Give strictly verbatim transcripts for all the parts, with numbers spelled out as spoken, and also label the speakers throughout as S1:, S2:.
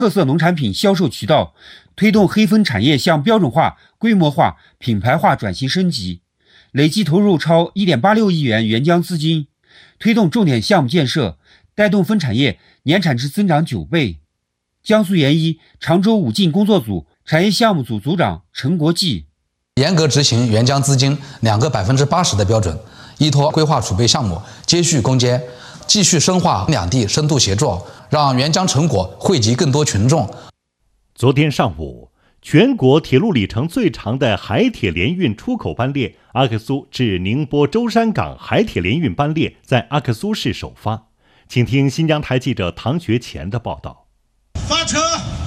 S1: 特色农产品销售渠道，推动黑蜂产业向标准化、规模化、品牌化转型升级，累计投入超 一点八六亿元援疆资金，推动重点项目建设，带动蜂产业年产值增长九倍。江苏研一常州武进工作组产业项目组组长陈国际：
S2: 严格执行援疆资金两个百分之八十的标准，依托规划储备项目接续攻坚，继续深化两地深度协作，让援疆成果惠及更多群众。
S3: 昨天上午，全国铁路里程最长的海铁联运出口班列阿克苏至宁波舟山港海铁联运班列在阿克苏市首发。请听新疆台记者唐学前的报道。
S4: 发车。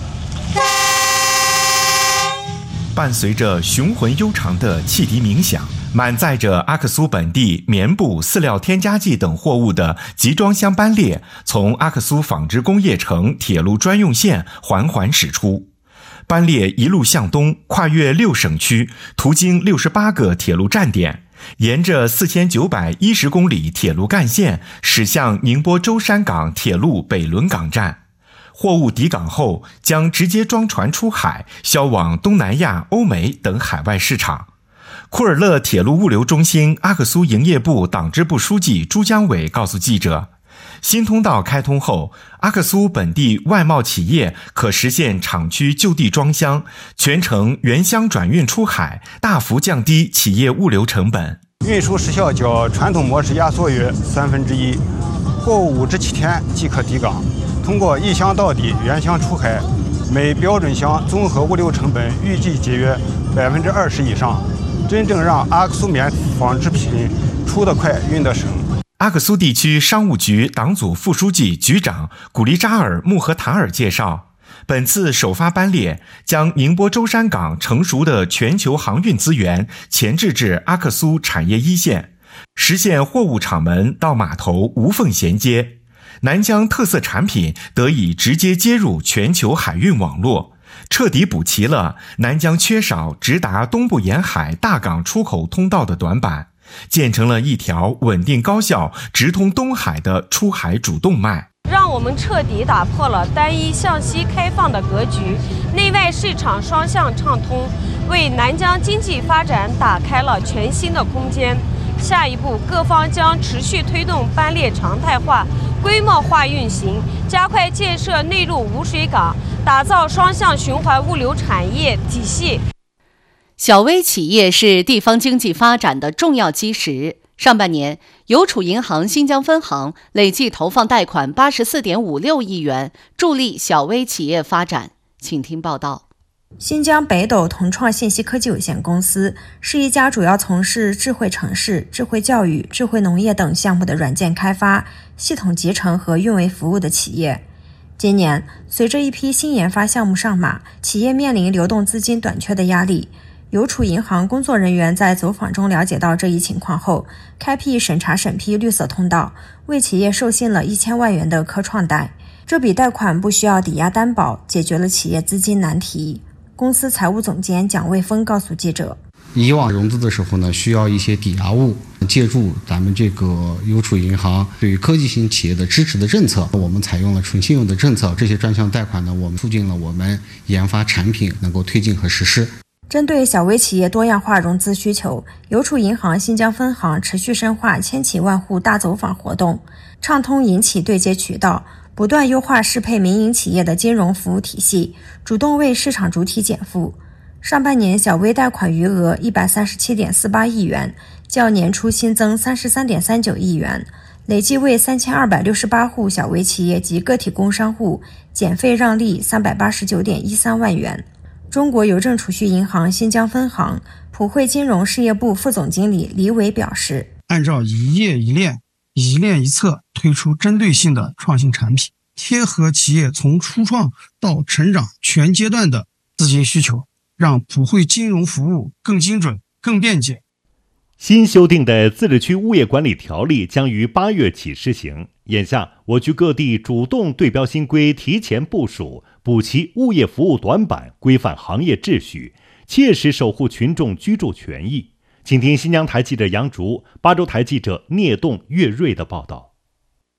S5: 伴随着雄浑悠长的汽笛鸣响，满载着阿克苏本地棉布、饲料添加剂等货物的集装箱班列从阿克苏纺织工业城铁路专用线缓缓驶出。班列一路向东，跨越六省区，途经六十八个铁路站点，沿着四千九百一十公里铁路干线驶向宁波舟山港铁路北仑港站。货物抵港后将直接装船出海，销往东南亚、欧美等海外市场。库尔勒铁路物流中心阿克苏营业部党支部书记朱江伟告诉记者，新通道开通后，阿克苏本地外贸企业可实现厂区就地装箱，全程原箱转运出海，大幅降低企业物流成本。
S6: 运输时效较传统模式压缩约三分之一，货物五至七天即可抵港。通过一箱到底、原箱出海，每标准箱综合物流成本预计节约百分之二十以上，真正让阿克苏棉纺织品出得快、运得省。
S5: 阿克苏地区商务局党组副书记、局长古力扎尔·穆合塔尔介绍，本次首发班列将宁波舟山港成熟的全球航运资源前置至阿克苏产业一线，实现货物厂门到码头无缝衔接。南疆特色产品得以直接接入全球海运网络，彻底补齐了南疆缺少直达东部沿海大港出口通道的短板，建成了一条稳定高效直通东海的出海主动脉，
S7: 让我们彻底打破了单一向西开放的格局，内外市场双向畅通，为南疆经济发展打开了全新的空间。下一步，各方将持续推动班列常态化、规模化运行，加快建设内陆无水港，打造双向循环物流产业体系。
S8: 小微企业是地方经济发展的重要基石。上半年，邮储银行新疆分行累计投放贷款 八十四点五六亿元，助力小微企业发展。请听报道。
S9: 新疆北斗同创信息科技有限公司是一家主要从事智慧城市、智慧教育、智慧农业等项目的软件开发、系统集成和运维服务的企业。今年，随着一批新研发项目上马，企业面临流动资金短缺的压力。邮储银行工作人员在走访中了解到这一情况后，开辟审查审批绿色通道，为企业授信了一千万元的科创贷。这笔贷款不需要抵押担保，解决了企业资金难题。公司财务总监蒋卫峰告诉记者，
S10: 以往融资的时候呢，需要一些抵押物，借助咱们这个邮储银行对于科技型企业的支持的政策，我们采用了纯信用的政策。这些专项贷款呢，我们促进了我们研发产品能够推进和实施。
S9: 针对小微企业多样化融资需求，邮储银行新疆分行持续深化千企万户大走访活动，畅通银企对接渠道，不断优化适配民营企业的金融服务体系，主动为市场主体减负。上半年小微贷款余额 一百三十七点四八亿元，较年初新增 三十三点三九亿元，累计为三千二百六十八户小微企业及个体工商户减费让利三百八十九点一三万元。中国邮政储蓄银行新疆分行普惠金融事业部副总经理李伟表示，
S4: 按照一业一链、一链一策推出针对性的创新产品，贴合企业从初创到成长全阶段的资金需求，让普惠金融服务更精准、更便捷。
S3: 新修订的自治区物业管理条例将于八月起施行。眼下，我局各地主动对标新规，提前部署，补齐物业服务短板，规范行业秩序，切实守护群众居住权益。请听新疆台记者杨竹、巴州台记者聂栋、岳瑞的报道。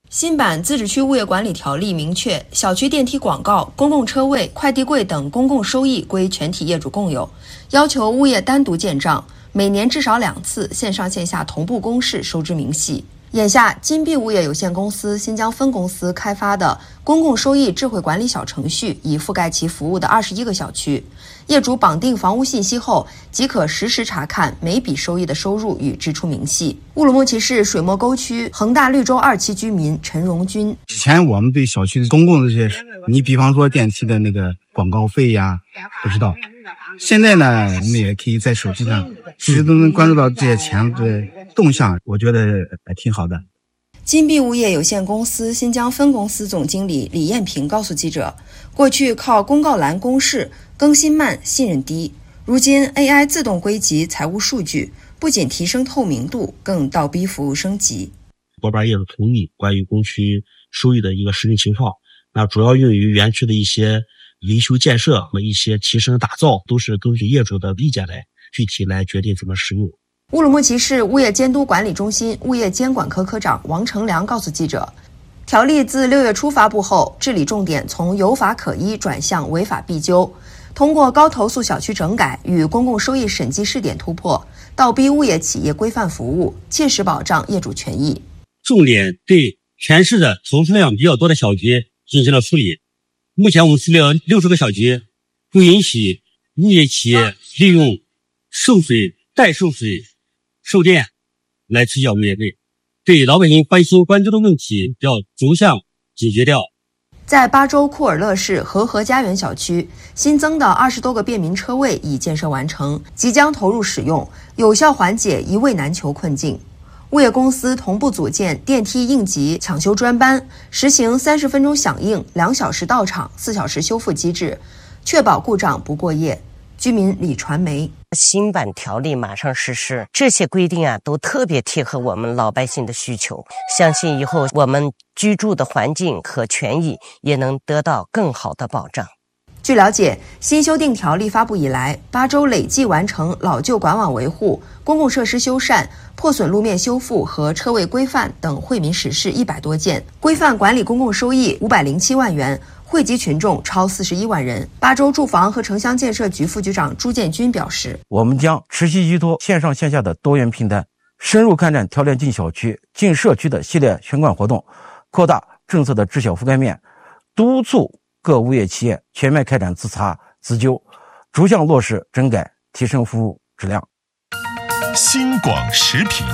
S9: 新版自治区物业管理条例明确，小区电梯广告、公共车位、快递柜等公共收益归全体业主共有，要求物业单独建账，每年至少两次线上线下同步公示，收支明细。眼下，金碧物业有限公司新疆分公司开发的公共收益智慧管理小程序已覆盖其服务的二十一个小区，业主绑定房屋信息后，即可实时查看每笔收益的收入与支出明细。乌鲁木齐市水墨沟区恒大绿洲二期居民陈荣军：
S11: 以前我们对小区公共的这些，你比方说电梯的那个广告费呀，不知道。现在呢，我们也可以在手机上其实都能关注到这些钱的动向，我觉得还挺好的。
S9: 金碧物业有限公司新疆分公司总经理李艳平告诉记者，过去靠公告栏公示，更新慢，信任低。如今 A I 自动归集财务数据，不仅提升透明度，更倒逼服务升级。
S12: 拨班业主同意关于工区收益的一个实际情况，那主要用于园区的一些维修建设和一些提升打造，都是根据业主的意见来具体来决定怎么使用。
S9: 乌鲁木齐市物业监督管理中心物业监管科科长王成良告诉记者，条例自六月初发布后，治理重点从有法可依转向违法必究，通过高投诉小区整改与公共收益审计试点突破，倒逼物业企业规范服务，切实保障业主权益。
S12: 重点对全市的投诉量比较多的小区进行了处理。目前我们处理了六十个小区，不允许物业企业利用受水、代受水、售电来取消物业费，对老百姓关心关注的问题要逐项解决掉。
S9: 在巴州库尔勒市和合家园小区，新增的二十多个便民车位已建设完成，即将投入使用，有效缓解一位难求困境。物业公司同步组建电梯应急抢修专班，实行三十分钟响应、两小时到场、四小时修复机制，确保故障不过夜。居民李传梅：
S13: 新版条例马上实施，这些规定啊都特别贴合我们老百姓的需求，相信以后我们居住的环境和权益也能得到更好的保障。
S9: 据了解，新修订条例发布以来，巴州累计完成老旧管网维护、公共设施修缮、破损路面修复和车位规范等惠民实事一百多件，规范管理公共收益五百零七万元，惠及群众超四十一万人。巴州住房和城乡建设局副局长朱建军表示，
S14: 我们将持续依托线上线下的多元平台，深入开展调联进小区、进社区的系列宣管活动，扩大政策的知晓覆盖面，督促各物业企业全面开展自查自纠，逐项落实整改，提升服务质量。
S5: 新广时评。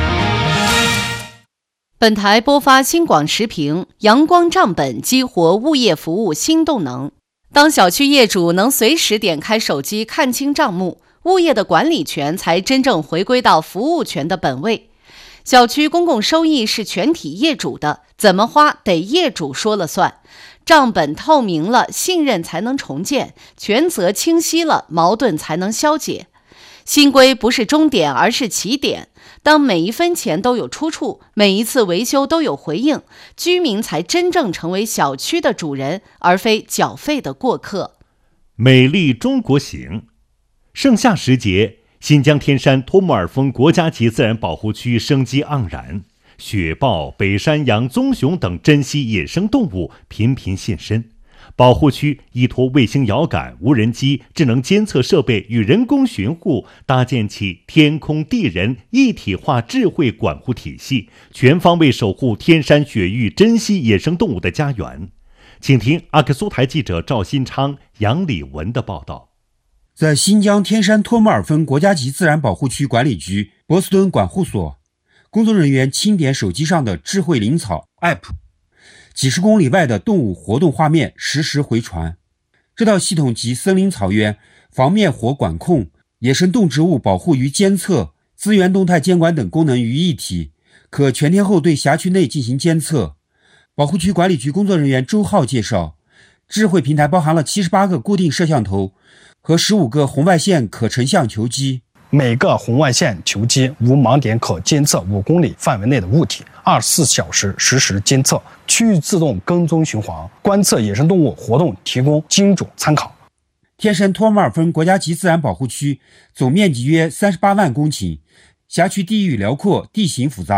S8: 本台播发新广时评，阳光账本激活物业服务新动能。当小区业主能随时点开手机看清账目，物业的管理权才真正回归到服务权的本位。小区公共收益是全体业主的，怎么花得业主说了算。账本透明了，信任才能重建，权责清晰了，矛盾才能消解。新规不是终点，而是起点。当每一分钱都有出处，每一次维修都有回应，居民才真正成为小区的主人，而非缴费的过客。
S3: 美丽中国行，盛夏时节，新疆天山托木尔峰国家级自然保护区生机盎然。雪豹、北山羊、棕熊等珍稀野生动物频频现身。保护区依托卫星遥感、无人机、智能监测设备与人工巡护，搭建起天空地人一体化智慧管护体系，全方位守护天山雪域珍稀野生动物的家园。请听阿克苏台记者赵新昌、杨礼文的报道。
S1: 在新疆天山托木尔峰国家级自然保护区管理局博斯敦管护所，工作人员清点手机上的智慧灵草 App， 几十公里外的动物活动画面实时回传。这套系统集森林草原防灭火管控、野生动植物保护与监测、资源动态监管等功能于一体，可全天候对辖区内进行监测。保护区管理局工作人员周浩介绍，智慧平台包含了七十八个固定摄像头和十五个红外线可成像球机。
S15: 每个红外线球机无盲点可监测五公里范围内的物体，二十四小时实时监测，区域自动跟踪巡航，观测野生动物活动提供精准参考。
S1: 天山托木尔峰国家级自然保护区总面积约三十八万公顷，辖区地域辽阔，地形复杂，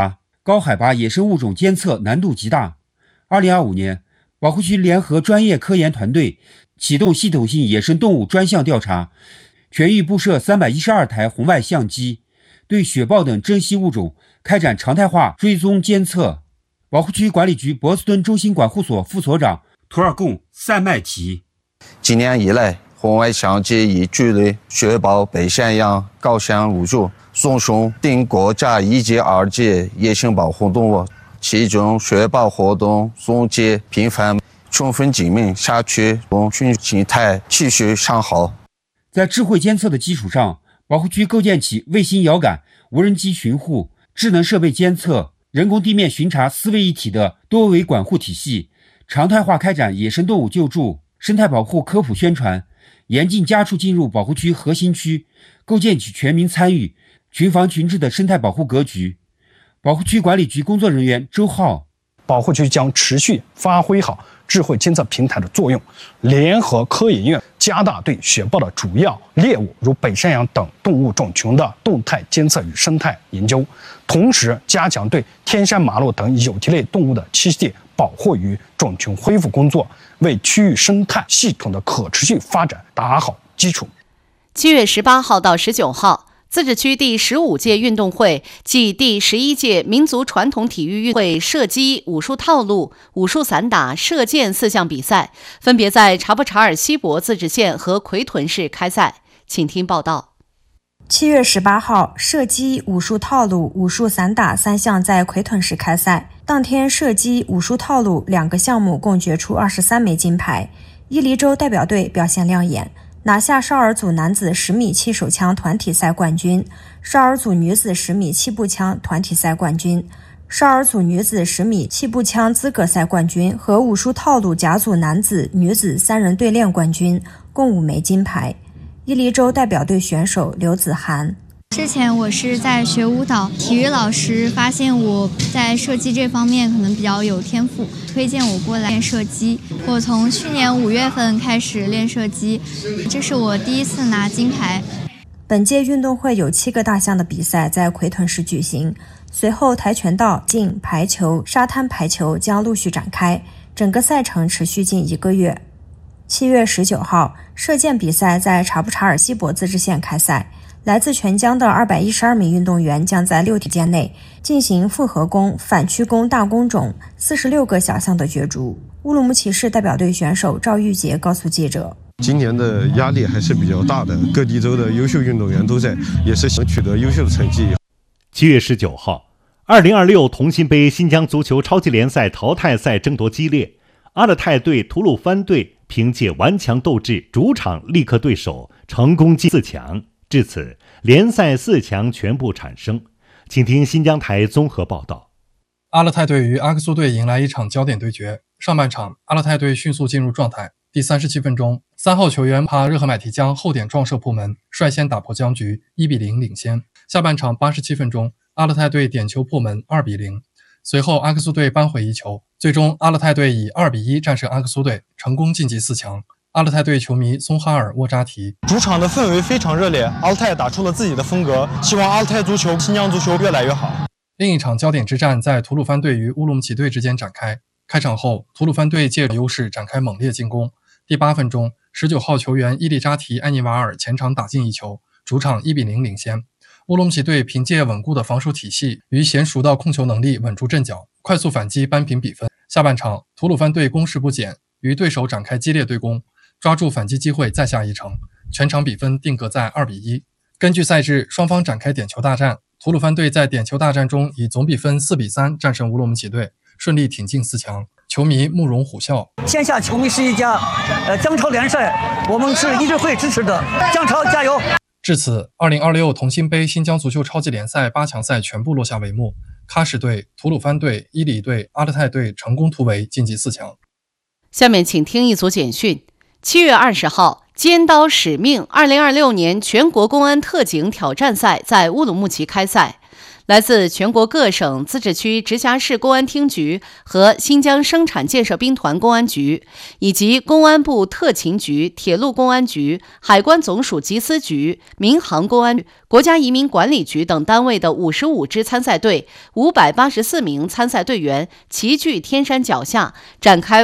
S1: 高海拔野生物种监测难度极大。二零二五年，保护区联合专业科研团队启动系统性野生动物专项调查，全域布设三百一十二台红外相机，对雪豹等珍稀物种开展常态化追踪监测。保护区管理局博斯敦中心管护所副所长图尔贡·塞麦提：
S16: 今年以来，红外相机已距离雪豹、北山羊、高山物种、松熊等国家一级、二级野生保护动物，其中雪豹活动总计频繁，充分证明辖区中生态持续良好。
S1: 在智慧监测的基础上，保护区构建起卫星遥感、无人机巡护、智能设备监测、人工地面巡查四位一体的多维管护体系，常态化开展野生动物救助、生态保护科普宣传，严禁家畜进入保护区核心区，构建起全民参与、群防群治的生态保护格局。保护区管理局工作人员周浩：
S15: 保护区将持续发挥好智慧监测平台的作用，联合科研院加大对雪豹的主要猎物如北山羊等动物种群的动态监测与生态研究，同时加强对天山麻鹿等有蹄类动物的栖息地保护与种群恢复工作，为区域生态系统的可持续发展打好基础。
S8: 七月十八号到十九号，自治区第十五届运动会暨第十一届民族传统体育运会射击、武术套路、武术散打、射箭四项比赛分别在查布查尔锡伯自治县和奎屯市开赛。请听报道。
S9: 七月十八号，射击、武术套路、武术散打三项在奎屯市开赛。当天，射击、武术套路两个项目共决出二十三枚金牌。伊犁州代表队表现亮眼，拿下少儿组男子十米气手枪团体赛冠军，少儿组女子十米气步枪团体赛冠军，少儿组女子十米气步枪资格赛冠军和武术套路甲组男子、女子三人对练冠军，共五枚金牌。伊犁州代表队选手刘子涵：
S17: 之前我是在学舞蹈，体育老师发现我在射击这方面可能比较有天赋，推荐我过来练射击。我从去年五月份开始练射击，这是我第一次拿金牌。
S9: 本届运动会有七个大项的比赛在奎屯市举行，随后跆拳道、竞排球、沙滩排球将陆续展开，整个赛程持续近一个月。七月十九号，射箭比赛在查布查尔锡伯自治县开赛。来自全疆的二百一十二名运动员将在六天内进行复合弓、反曲弓大弓种四十六个小项的角逐。乌鲁木齐市代表队选手赵玉杰告诉记者：
S18: 今年的压力还是比较大的，各地州的优秀运动员都在，也是想取得优秀的成绩。
S3: 七月十九号，二零二六同心杯新疆足球超级联赛淘汰赛争夺激烈，阿勒泰队、吐鲁番队凭借顽强斗志，主场力克对手，成功进四强。至此，联赛四强全部产生。请听新疆台综合报道。
S19: 阿勒泰队与阿克苏队迎来一场焦点对决。上半场，阿勒泰队迅速进入状态。第三十七分钟，三号球员帕热赫买提将后点撞射破门，率先打破僵局，一比零领先。下半场八十七分钟，阿勒泰队点球破门，二比零。随后阿克苏队扳回一球，最终阿勒泰队以二比一战胜阿克苏队，成功晋级四强。阿勒泰队球迷松哈尔沃扎提：
S20: 主场的氛围非常热烈，阿勒泰打出了自己的风格，希望阿勒泰足球、新疆足球越来越好。
S19: 另一场焦点之战在吐鲁番队与乌鲁木齐队之间展开。开场后，吐鲁番队借优势展开猛烈进攻。第八分钟，十九号球员伊利扎提·埃尼瓦尔前场打进一球，主场一比零领先。乌鲁木齐队凭借稳固的防守体系与娴熟的控球能力稳住阵脚，快速反击扳平比分。下半场，吐鲁番队攻势不减，与对手展开激烈对攻，抓住反击机会再下一城，全场比分定格在二比一。根据赛制，双方展开点球大战。吐鲁番队在点球大战中以总比分四比三战胜乌鲁木齐队，顺利挺进四强。球迷慕容虎啸：
S21: 天下球迷是一家，呃，江超联赛我们是一直会支持的，江超加油！
S19: 至此，二零二六同心杯新疆足球超级联赛八强赛全部落下帷幕，喀什队、吐鲁番队、伊犁队、阿勒泰队成功突围晋级四强。
S8: 下面请听一组简讯。七月二十号，尖刀使命二零二六年全国公安特警挑战赛在乌鲁木齐开赛。 来自全国各省、自治区、直辖市公安厅局和新疆生产建设兵团公安局，以及公安部特勤局、铁路公安局、海关总署缉私局、民航公安局、国家移民管理局等单位的五十五支参赛队、五百八十四名参赛队员齐聚天山脚下，展开